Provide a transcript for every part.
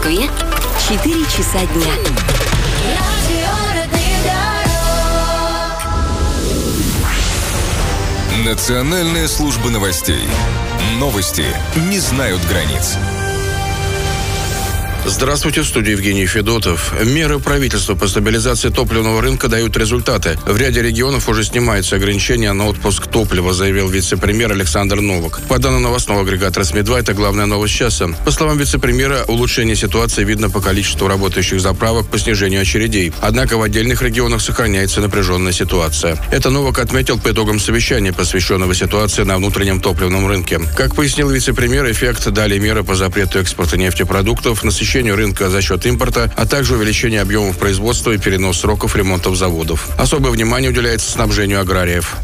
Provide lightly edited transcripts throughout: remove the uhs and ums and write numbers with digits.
Москве 4 часа дня. Национальная служба новостей. Новости не знают границ. Здравствуйте, в студии Евгений Федотов. Меры правительства по стабилизации топливного рынка дают результаты. В ряде регионов уже снимаются ограничения на отпуск топлива, заявил вице-премьер Александр Новак. По данным новостного агрегатора СМИ-2, это главная новость часа. По словам вице-премьера, улучшение ситуации видно по количеству работающих заправок, по снижению очередей. Однако в отдельных регионах сохраняется напряженная ситуация. Это Новак отметил по итогам совещания, посвященного ситуации на внутреннем топливном рынке. Как пояснил вице-премьер, эффект дали меры по запрету экспорта нефтепродуктов, насыщению рынка за счет импорта, а также увеличение объемов производства и перенос сроков ремонтов заводов. Особое внимание уделяется снабжению аграриев.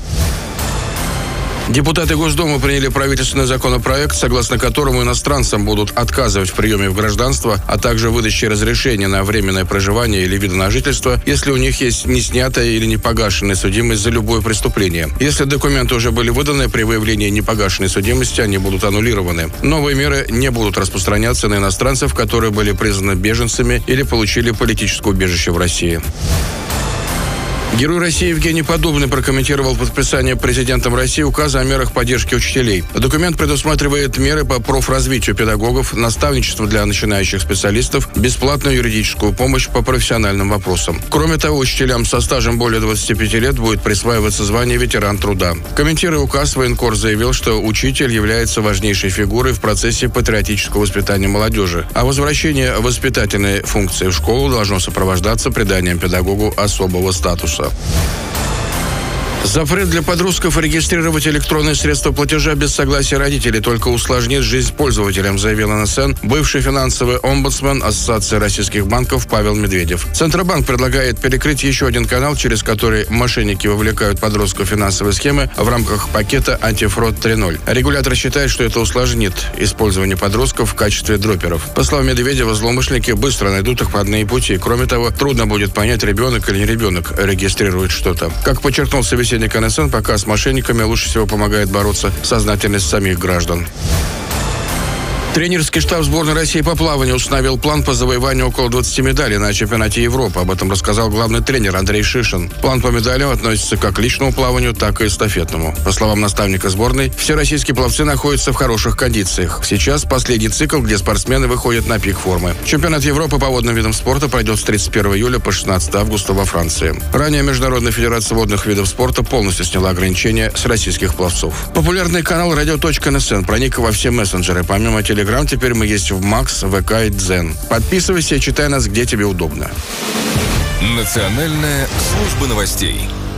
Депутаты Госдумы приняли правительственный законопроект, согласно которому иностранцам будут отказывать в приеме в гражданство, а также выдаче разрешения на временное проживание или виды на жительство, если у них есть не снятая или не погашенная судимость за любое преступление. Если документы уже были выданы, при выявлении непогашенной судимости они будут аннулированы. Новые меры не будут распространяться на иностранцев, которые были признаны беженцами или получили политическое убежище в России. Герой России Евгений Подобный прокомментировал подписание президентом России указа о мерах поддержки учителей. Документ предусматривает меры по профразвитию педагогов, наставничество для начинающих специалистов, бесплатную юридическую помощь по профессиональным вопросам. Кроме того, учителям со стажем более 25 лет будет присваиваться звание ветеран труда. Комментируя указ, военкор заявил, что учитель является важнейшей фигурой в процессе патриотического воспитания молодежи, а возвращение воспитательной функции в школу должно сопровождаться приданием педагогу особого статуса. Запрет для подростков регистрировать электронные средства платежа без согласия родителей только усложнит жизнь пользователям, заявил НСН бывший финансовый омбудсмен Ассоциации российских банков Павел Медведев. Центробанк предлагает перекрыть еще один канал, через который мошенники вовлекают подростков в финансовые схемы в рамках пакета «Антифрод 3.0». Регулятор считает, что это усложнит использование подростков в качестве дроперов. По словам Медведева, злоумышленники быстро найдут обходные пути. Кроме того, трудно будет понять, ребенок или не ребенок регистрирует что-то. Как подчеркнул собеседник НСН, пока с мошенниками лучше всего помогает бороться сознательность самих граждан. Тренерский штаб сборной России по плаванию установил план по завоеванию около 20 медалей на чемпионате Европы. Об этом рассказал главный тренер Андрей Шишин. План по медалям относится как к личному плаванию, так и эстафетному. По словам наставника сборной, все российские пловцы находятся в хороших кондициях. Сейчас последний цикл, где спортсмены выходят на пик формы. Чемпионат Европы по водным видам спорта пройдет с 31 июля по 16 августа во Франции. Ранее Международная федерация водных видов спорта полностью сняла ограничения с российских пловцов. Популярный канал radio.nsn проник во все мессенджеры. Помимо Telegram, теперь мы есть в Макс, ВК и Дзен. Подписывайся и читай нас, где тебе удобно. Национальная служба новостей.